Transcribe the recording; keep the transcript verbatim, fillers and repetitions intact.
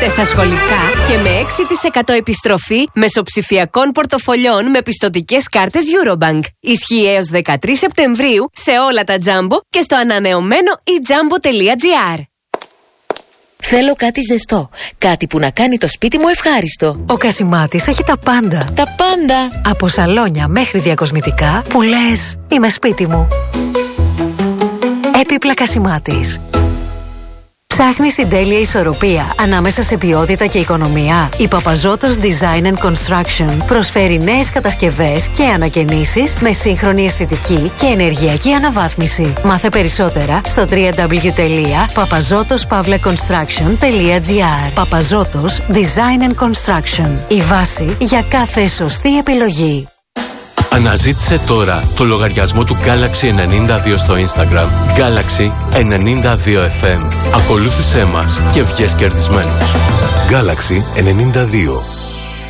Είστε στα σχολικά και με έξι τοις εκατό επιστροφή μεσοψηφιακών πορτοφολιών με πιστωτικές κάρτες Eurobank. Ισχύει έως δεκατρείς Σεπτεμβρίου σε όλα τα Jumbo και στο ανανεωμένο e jumbo τελεία gr. Θέλω κάτι ζεστό. Κάτι που να κάνει το σπίτι μου ευχάριστο. Ο Κασιμάτης έχει τα πάντα. Τα πάντα. Από σαλόνια μέχρι διακοσμητικά που λες είμαι σπίτι μου. Έπιπλα Κασιμάτης. Ψάχνεις την τέλεια ισορροπία ανάμεσα σε ποιότητα και οικονομία? Η Παπαζώτος Design and Construction προσφέρει νέες κατασκευές και ανακαινήσεις με σύγχρονη αισθητική και ενεργειακή αναβάθμιση. Μάθε περισσότερα στο double-u double-u double-u τελεία παπαζώτος παύλα κονστράκσιον τελεία gr. Παπαζώτος Design and Construction. Η βάση για κάθε σωστή επιλογή. Αναζήτησε τώρα το λογαριασμό του Galaxy ενενήντα δύο στο Instagram Galaxy ενενήντα δύο εφ εμ. Ακολούθησέ μας και βγες κερδισμένος. Galaxy ενενήντα δύο.